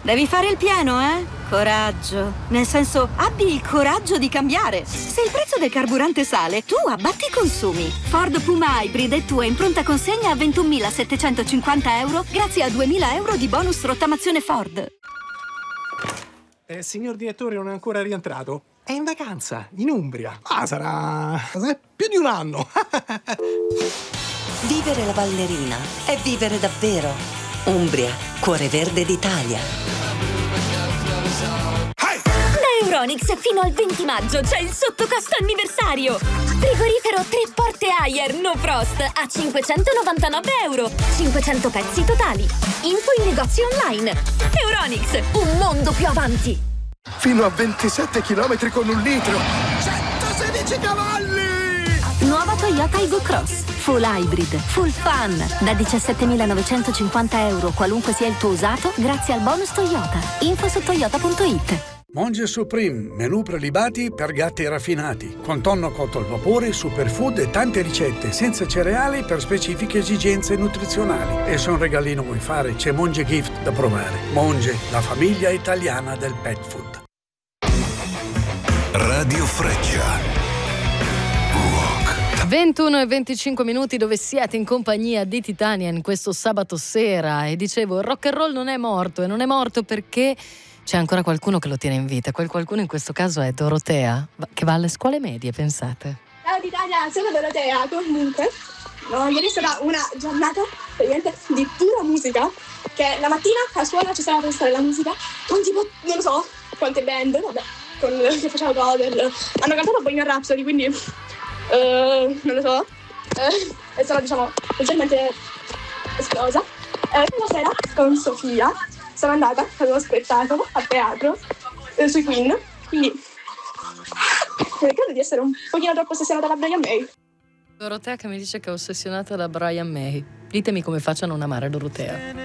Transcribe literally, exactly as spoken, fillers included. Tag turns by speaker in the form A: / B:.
A: Devi fare il pieno, eh? Coraggio. Nel senso, abbi il coraggio di cambiare. Se il prezzo del carburante sale, tu abbatti i consumi. Ford Puma Hybrid è tua in pronta consegna a ventunomilasettecentocinquanta euro grazie a duemila euro di bonus rottamazione Ford.
B: Eh, signor direttore non è ancora rientrato? È in vacanza, in Umbria. Ah, sarà... sarà più di un anno.
C: Vivere la ballerina è vivere davvero. Umbria, cuore verde d'Italia.
D: Da Euronics fino al venti maggio c'è il sottocosto anniversario. Frigorifero tre porte Haier No Frost a cinquecentonovantanove euro. cinquecento pezzi totali. Info in negozio online. Euronics, un mondo più avanti.
E: Fino a ventisette chilometri con un litro. centosedici cavalli!
D: Nuova Toyota Aygo Cross. Full hybrid, full fun. Da diciassettemilanovecentocinquanta euro, qualunque sia il tuo usato, grazie al bonus Toyota. Info su toyota punto it.
F: Monge Supreme, menù prelibati per gatti raffinati, con tonno cotto al vapore, superfood e tante ricette, senza cereali per specifiche esigenze nutrizionali. E se un regalino vuoi fare, c'è Monge Gift da provare. Monge, la famiglia italiana del pet food.
G: Radio Freccia.
H: ventuno e venticinque minuti, dove siete in compagnia di Titanian questo sabato sera. E dicevo, il rock and roll non è morto, e non è morto perché c'è ancora qualcuno che lo tiene in vita. Quel qualcuno in questo caso è Dorotea, che va alle scuole medie, pensate.
I: Ciao Titania, sono Dorotea. Comunque, no, ieri è stata una giornata praticamente di pura musica, che la mattina a scuola ci stava per stare la musica con tipo, non lo so, quante band, vabbè, con, che facevano cover. Hanno cantato Bohemian Rhapsody, quindi Uh, non lo so, uh, è stata, diciamo, leggermente esplosa. E uh, una sera con Sofia sono andata ad uno spettacolo a teatro uh, sui Queen, quindi credo di essere un pochino troppo ossessionata da Brian May.
H: Dorotea che mi dice che è ossessionata da Brian May. Ditemi come faccio a non amare Dorotea.